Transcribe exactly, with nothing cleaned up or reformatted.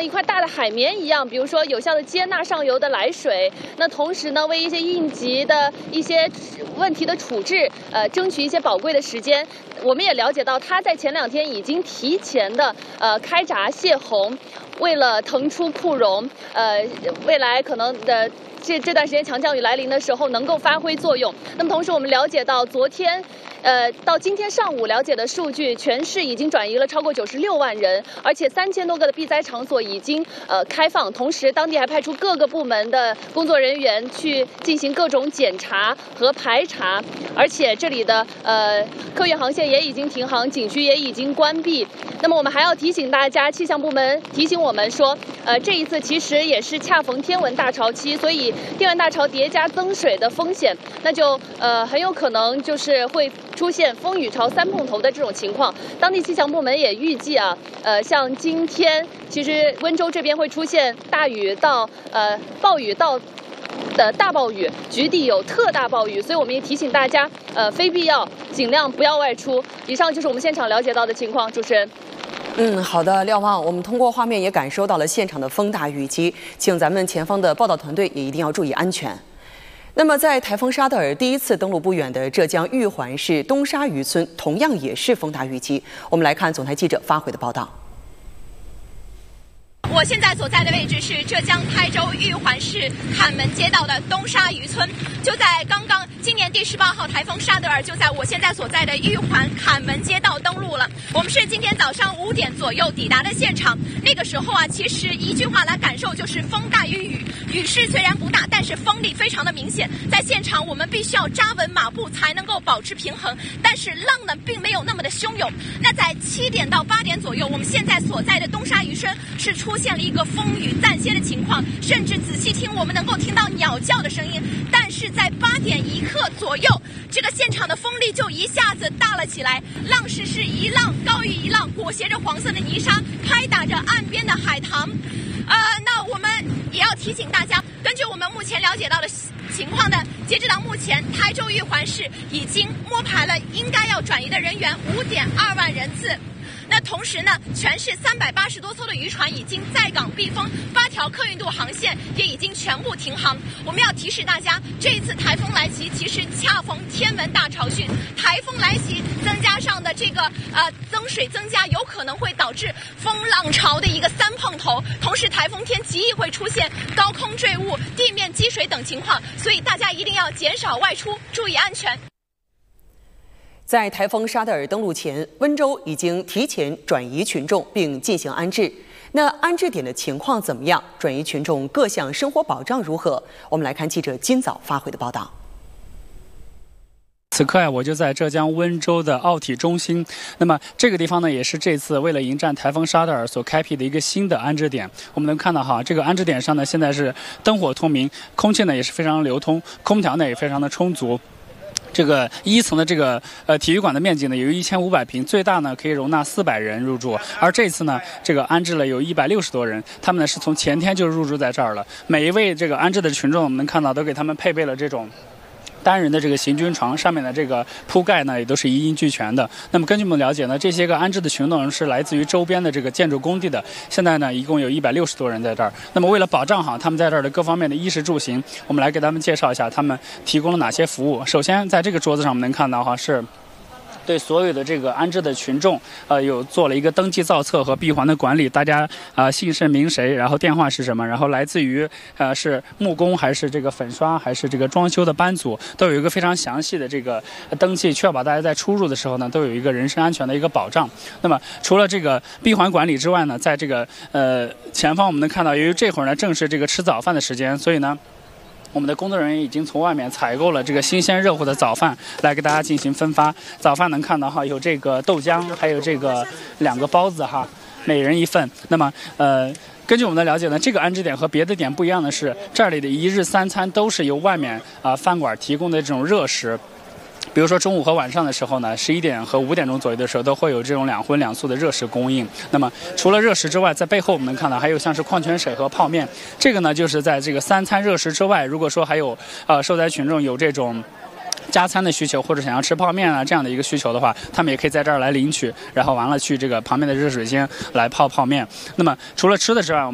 一块大的海绵一样，比如说有效的接纳上游的来水，那同时呢，为一些应急的一些问题的处置，呃，争取一些宝贵的时间。我们也了解到，它在前两天已经提前的呃开闸泄洪，为了腾出库容，呃，未来可能的。这这段时间强降雨来临的时候能够发挥作用。那么同时我们了解到，昨天，呃，到今天上午了解的数据，全市已经转移了超过九十六万人，而且三千多个的避灾场所已经呃开放，同时当地还派出各个部门的工作人员去进行各种检查和排查，而且这里的呃客运航线也已经停航，景区也已经关闭。那么我们还要提醒大家，气象部门提醒我们说，呃，这一次其实也是恰逢天文大潮期，所以天文大潮叠加增水的风险，那就呃很有可能就是会出现风雨潮三碰头的这种情况。当地气象部门也预计啊，呃，像今天其实温州这边会出现大雨到呃暴雨到的大暴雨，局地有特大暴雨，所以我们也提醒大家，呃，非必要尽量不要外出。以上就是我们现场了解到的情况，主持人。 嗯，好的，廖望，我们通过画面也感受到了现场的风大雨急，请咱们前方的报道团队也一定要注意安全。那么，在台风沙德尔第一次登陆不远的浙江玉环市东沙渔村，同样也是风大雨急。我们来看总台记者发回的报道。 我现在所在的位置是浙江台州玉环市坎门街道的东沙渔村，就在刚刚，今年第十八号台风沙德尔就在我现在所在的玉环坎门街道登陆了。我们是今天早上五点左右抵达的现场，那个时候啊，其实一句话来感受就是风大于雨，雨势虽然不大，但是风力非常的明显。在现场我们必须要扎稳马步才能够保持平衡，但是浪呢并没有那么的汹涌。那在七点到八点左右，我们现在所在的东沙渔村是出现了一个风雨暂歇的情况，甚至仔细听我们能够听到鸟叫的声音。但是在八点一刻左右，这个现场的风力就一下子大了起来，浪势是一浪高于一浪，裹挟着黄色的泥沙，拍打着岸边的海棠。呃，那我们也要提醒大家，根据我们目前了解到的情况呢，截止到目前，台州玉环市已经摸排了应该要转移的人员五点二万人次。那同时呢，全市三百八十多艘的渔船已经在港避风，八条客运渡航线也已经全部停航。我们要提示大家，这一次台风来袭，其实恰逢天文大潮汛，台风来袭增加上的这个呃增水增加，有可能会导致风浪潮的一个三碰头。同时，台风天极易会出现高空坠物、地面积水等情况，所以大家一定要减少外出，注意安全。 在台风沙德尔登陆前，温州已经提前转移群众并进行安置。那安置点的情况怎么样？转移群众各项生活保障如何？我们来看记者今早发回的报道。 此刻呀，我就在浙江温州的奥体中心。那么这个地方呢，也是这次为了迎战台风沙德尔所开辟的一个新的安置点。我们能看到哈，这个安置点上呢，现在是灯火通明，空气呢也是非常流通，空调呢也非常的充足。这个一层的这个呃体育馆的面积呢有一千五百平，最大呢可以容纳四百人入住。而这次呢，这个安置了有一百六十多人，他们呢是从前天就入住在这儿了。每一位这个安置的群众，我们能看到都给他们配备了这种单人的这个行军床，上面的这个铺盖呢也都是一应俱全的。那么根据我们了解呢，这些个安置的群众是来自于周边的这个建筑工地的。现在呢，一共有一百六十多人在这儿。那么为了保障好他们在这儿的各方面的衣食住行，我们来给他们介绍一下他们提供了哪些服务。首先，在这个桌子上我们能看到哈是。对所有的这个安置的群众，呃，有做了一个登记造册和闭环的管理。大家啊、呃，姓甚名谁，然后电话是什么，然后来自于呃是木工还是这个粉刷还是这个装修的班组，都有一个非常详细的这个登记，确保大家在出入的时候呢，都有一个人身安全的一个保障。那么除了这个闭环管理之外呢，在这个呃前方我们能看到，由于这会儿呢正是这个吃早饭的时间，所以呢。我们的工作人员已经从外面采购了这个新鲜热乎的早饭，来给大家进行分发。早饭能看到哈，有这个豆浆，还有这个两个包子哈，每人一份。那么呃。根据我们的了解呢，这个安置点和别的点不一样的是，这里的一日三餐都是由外面啊、呃、饭馆提供的这种热食。比如说中午和晚上的时候呢，十一点和五点钟左右的时候，都会有这种两荤两素的热食供应。那么除了热食之外，在背后我们能看到还有像是矿泉水和泡面。这个呢，就是在这个三餐热食之外，如果说还有呃受灾群众有这种加餐的需求，或者想要吃泡面啊这样的一个需求的话，他们也可以在这儿来领取，然后完了去这个旁边的热水间来泡泡面。那么除了吃的之外，